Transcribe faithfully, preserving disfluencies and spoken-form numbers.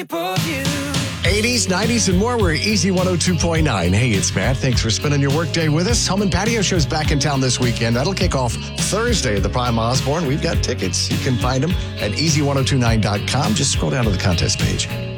eighties, nineties, and more. We're Easy one oh two point nine. Hey, it's Matt. Thanks for spending your workday with us. Home and Patio Show's back in town this weekend. That'll kick off Thursday at the Prime Osborne. We've got tickets. You can find them at easy ten twenty-nine dot com. Just scroll down to the contest page.